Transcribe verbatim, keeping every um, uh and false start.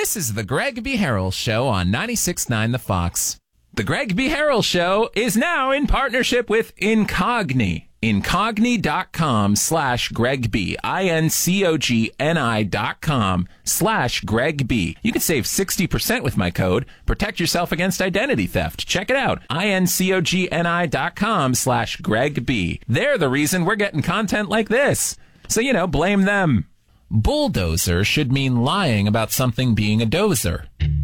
This is the Greg B. Harrell Show on ninety-six point nine The Fox. The Greg B. Harrell Show is now in partnership with Incogni. Incogni.com slash Greg B. I-N-C-O-G-N-I dot com slash Greg B. You can save sixty percent with my code. Protect yourself against identity theft. Check it out. I-N-C-O-G-N-I dot com slash Greg B. They're the reason we're getting content like this. So, you know, blame them. Bulldozer should mean lying about something being a dozer.